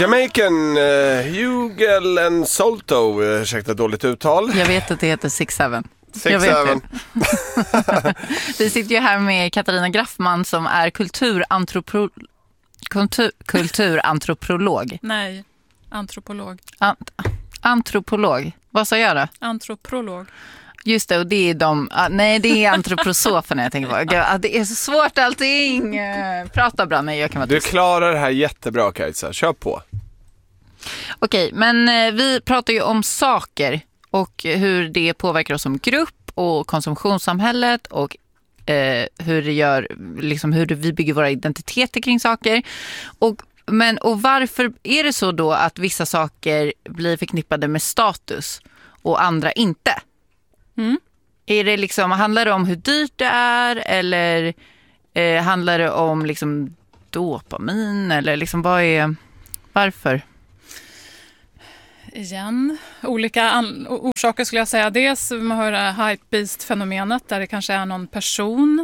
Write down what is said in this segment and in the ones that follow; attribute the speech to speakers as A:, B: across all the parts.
A: Jamaican, Hugel and Solto, ursäkta dåligt uttal.
B: Jag vet att det heter 6-7.
A: 6-7.
B: Vi sitter ju här med Katarina Graffman som är kulturantropolog.
C: Nej, antropolog.
B: Antropolog. Vad sa jag då?
C: Antropolog.
B: Just det, och det är det är antroposoferna jag tänker på. Det är så svårt allting. Prata bra med jag kan vara
A: Du klarar det här jättebra, Kajsa. Kör på.
B: Okej, men vi pratar ju om saker och hur det påverkar oss som grupp och konsumtionssamhället och hur det gör, liksom hur vi bygger våra identiteter kring saker. Och varför är det så då att vissa saker blir förknippade med status och andra inte? Är det liksom, handlar det om hur dyrt det är eller handlar det om liksom dopamin eller liksom varför?
C: Igen, olika orsaker skulle jag säga. Dels man hör hypebeast-fenomenet där det kanske är någon person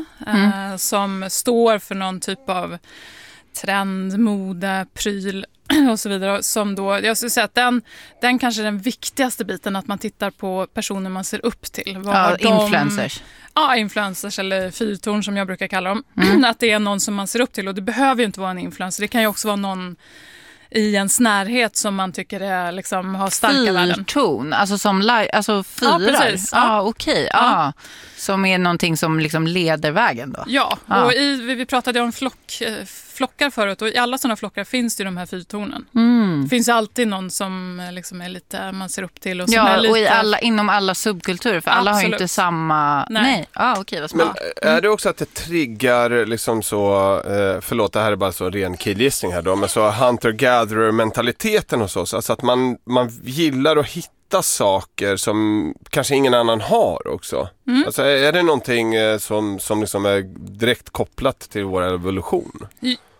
C: som står för någon typ av trend, mode, pryl och så vidare. Som då, jag skulle säga att den kanske är den viktigaste biten, att man tittar på personer man ser upp till.
B: Influencers.
C: Ja, influencers eller fyrtorn som jag brukar kalla dem. Att det är någon som man ser upp till och det behöver ju inte vara en influencer. Det kan ju också vara någon i ens närhet som man tycker är, liksom, har starka värden.
B: Fyrtorn, alltså som fyrar?
C: Ja, precis. Ja.
B: Okej. Ja. Som är någonting som liksom leder vägen då?
C: Ja, och vi pratade om flockar förut och i alla sådana flockar finns det ju de här fyrtornen. Det finns alltid någon som liksom är lite, man ser upp till. Och som är lite... och inom alla subkulturer, för alla har ju inte samma... Nej. Okej, vad smart.
A: Men är det också att det triggar liksom så, förlåt det här är bara så ren killgissning här då, men så hunter-gatherer-mentaliteten hos oss, alltså att man gillar att hitta saker som kanske ingen annan har också. Alltså är det någonting som liksom är direkt kopplat till vår evolution?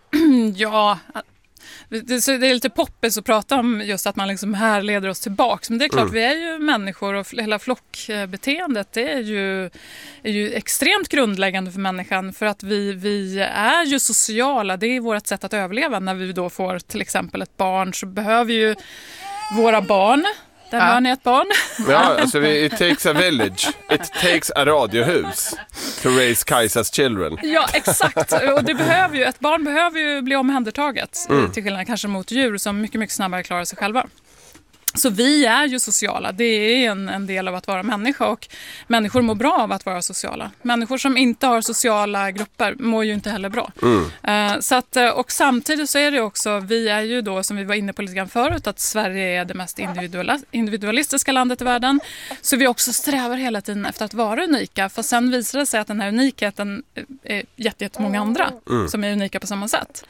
C: Ja, det är lite poppis att prata om just att man liksom här leder oss tillbaks. Men det är klart, vi är ju människor och hela flockbeteendet det är ju extremt grundläggande för människan. För att vi är ju sociala, det är vårt sätt att överleva. När vi då får till exempel ett barn så behöver ju våra barn... Där hör ni ett barn.
A: Ja, alltså it takes a village. It takes a radiohus to raise Kajsas children.
C: Ja, exakt. Och det behöver ju, ett barn behöver ju bli omhändertaget. Till skillnad kanske mot djur som mycket, mycket snabbare klarar sig själva. Så vi är ju sociala. Det är en del av att vara människa och människor mår bra av att vara sociala. Människor som inte har sociala grupper mår ju inte heller bra. Så att, och samtidigt så är det också, vi är ju då som vi var inne på lite grann förut, att Sverige är det mest individualistiska landet i världen. Så vi också strävar hela tiden efter att vara unika. För sen visar det sig att den här unikheten är jättemånga andra som är unika på samma sätt.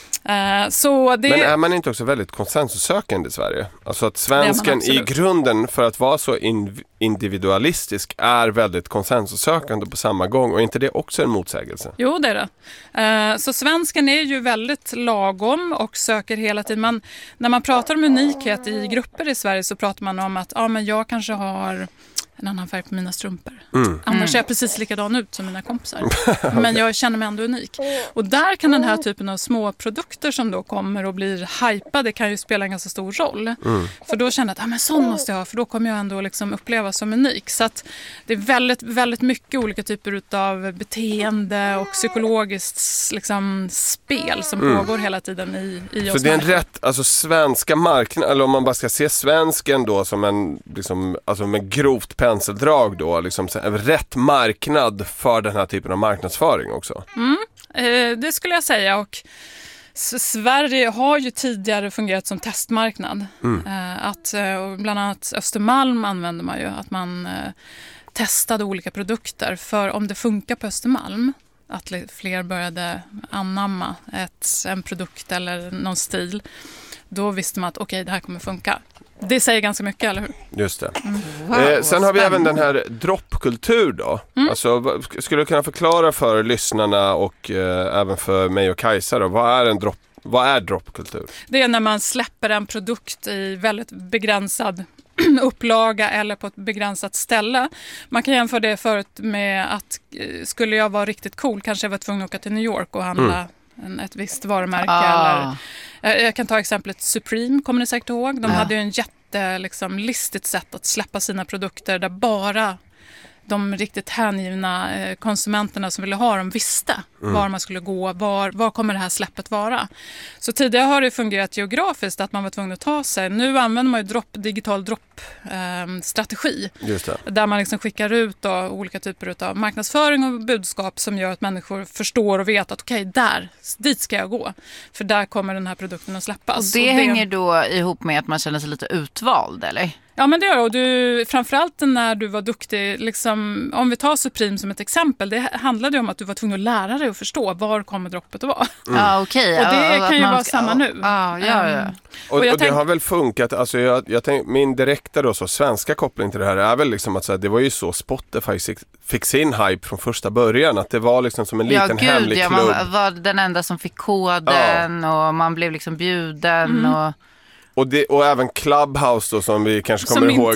C: Så det... Men
A: är man inte också väldigt konsensussökande i Sverige? Alltså att svensken i grunden för att vara så individualistisk är väldigt konsensussökande på samma gång, och inte det också en motsägelse?
C: Jo, det är det. Så svensken är ju väldigt lagom och söker hela tiden. När man pratar om unikhet i grupper i Sverige så pratar man om att men jag kanske har en annan färg på mina strumpor. Annars är jag precis likadan ut som mina kompisar. Men jag känner mig ändå unik. Och där kan den här typen av små produkter som då kommer och blir hypade kan ju spela en ganska stor roll. För då känner jag att men sån måste jag ha, för då kommer jag ändå liksom uppleva som unik. Så att det är väldigt, väldigt mycket olika typer av beteende och psykologiskt liksom spel som pågår hela tiden i oss.
A: Så det är en rätt, alltså svenska marknaden, eller om man bara ska se svensken då som en liksom, alltså med grovt penseldrag då, liksom rätt marknad för den här typen av marknadsföring också.
C: Det skulle jag säga, och Sverige har ju tidigare fungerat som testmarknad. Att bland annat Östermalm använder man ju, att man testade olika produkter för om det funkar på Östermalm, att fler började anamma en produkt eller någon stil, då visste man att okej, det här kommer funka. Det säger ganska mycket, eller hur?
A: Just det. Sen har vi även den här droppkultur då. Alltså, skulle du kunna förklara för lyssnarna och även för mig och Kajsa då, vad är droppkultur?
C: Det är när man släpper en produkt i väldigt begränsad upplaga eller på ett begränsat ställe. Man kan jämföra det förut med att skulle jag vara riktigt cool kanske jag var tvungen att åka till New York och handla ett visst varumärke. Eller, jag kan ta exemplet Supreme, kommer ni säkert ihåg. De hade ju en listigt sätt att släppa sina produkter där bara de riktigt hängivna konsumenterna som ville ha dem visste var man skulle gå, var kommer det här släppet vara. Så tidigare har det fungerat geografiskt att man var tvungen att ta sig. Nu använder man ju digital dropp-strategi. Där man liksom skickar ut olika typer av marknadsföring och budskap som gör att människor förstår och vet att okej, dit ska jag gå. För där kommer den här produkten att släppas.
B: Och det hänger då ihop med att man känner sig lite utvald, eller?
C: Ja, men det gör det. Och framförallt när du var duktig, liksom, om vi tar Supreme som ett exempel, det handlade om att du var tvungen att lära dig att förstå var kommer droppet att vara.
B: Ja, okej.
C: Och det kan ju vara samma nu.
B: Ja.
A: Och det har väl funkat, alltså jag tänk, min direkta då, så svenska koppling till det här är väl liksom att så här, det var ju så Spotify fick sin hype från första början, att det var liksom som en liten hemlig klubb.
B: Man var den enda som fick koden och man blev liksom bjuden
A: och även Clubhouse då, som vi kanske kommer ihåg.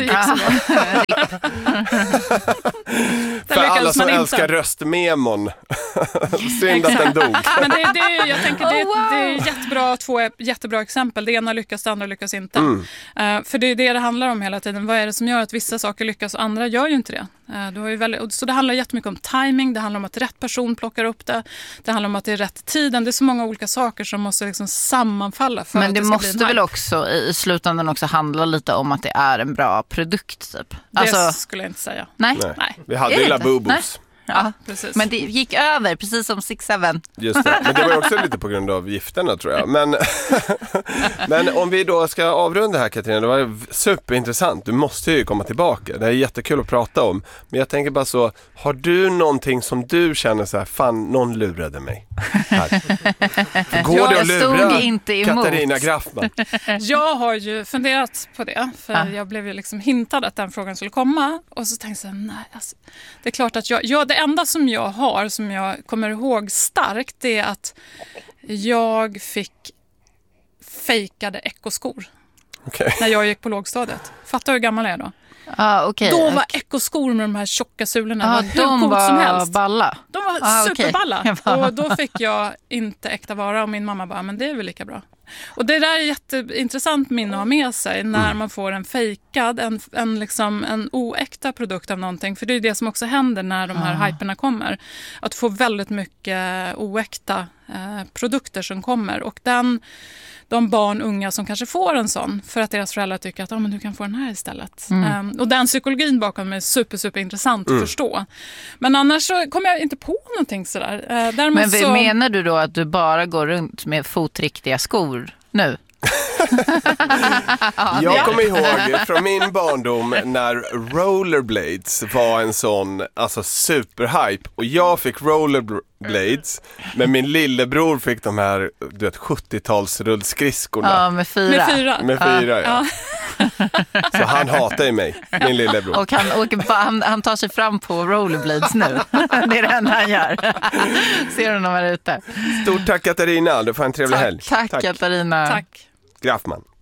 A: För alla som älskar röstmemon. Synd att den dog.
C: Men jag tänker det är två jättebra exempel. Det ena lyckas, det andra lyckas inte. För det är det handlar om hela tiden. Vad är det som gör att vissa saker lyckas och andra gör ju inte det? Så det handlar jättemycket om timing. Det handlar om att rätt person plockar upp det. Det handlar om att det är rätt tiden. Det är så många olika saker som måste liksom sammanfalla för
B: men
C: att det ska
B: måste
C: bli
B: väl också i slutändan också handla lite om att det är en bra produkt typ.
C: Det skulle jag inte säga.
B: Nej.
A: Vi hade ju Labubos.
B: Ja,
C: precis.
B: Men det gick över, precis som 6-7.
A: Just det, men det var ju också lite på grund av gifterna tror jag. Men om vi då ska avrunda här, Katarina, det var superintressant. Du måste ju komma tillbaka, det är jättekul att prata om. Men jag tänker bara så, har du någonting som du känner så här, fan, någon lurade mig här? Går det att lura
B: inte emot.
A: Katarina Graffman?
C: Jag har ju funderat på det, för jag blev ju liksom hintad att den frågan skulle komma. Och så tänkte jag, nej, alltså, det är klart att det enda som jag har, som jag kommer ihåg starkt, det är att jag fick fejkade ekoskor när jag gick på lågstadiet. Fattar hur gammal jag är då? Då var ekoskor med de här tjocka sulorna hur coolt som helst.
B: Balla.
C: De var superballa. Och då fick jag inte äkta vara och min mamma bara, men det är väl lika bra. Och det där är jätteintressant minne att ha med sig när man får en fejkad, en oäkta produkt av någonting. För det är det som också händer när de här hyperna kommer. Att få väldigt mycket oäkta produkter som kommer. Och de barn, unga som kanske får en sån för att deras föräldrar tycker att men du kan få den här istället. Och den psykologin bakom är super intressant att förstå. Men annars så kommer jag inte på någonting sådär.
B: Men menar du då att du bara går runt med fotriktiga skor nu?
A: Jag kommer ihåg från min barndom när rollerblades var en sån superhype, och jag fick rollerblades men min lillebror fick de här 70-tals rullskridskorna.
B: Ja, med fyra.
A: Med fyra, ja. Så han hatar ju mig, min lillebror.
B: Och han tar sig fram på rollerblades nu. Det är det enda han gör. Ser du någon här ute?
A: Stort tack Katarina, du får en trevlig helg.
B: Tack Katarina.
C: Tack.
A: Graffman.